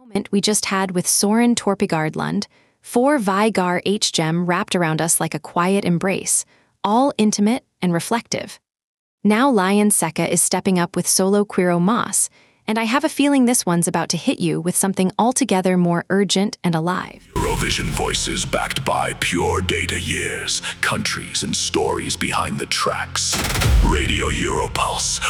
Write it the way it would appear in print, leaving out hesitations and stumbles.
Moment we just had with Soren Torpegardlund, 4 Vygar H-gem wrapped around us like a quiet embrace, all intimate and reflective. Now Lion Seka is stepping up with solo Quiro Moss, and I have a feeling this one's about to hit you with something altogether more urgent and alive. Eurovision voices backed by pure data years, countries and stories behind the tracks. Radio Europulse,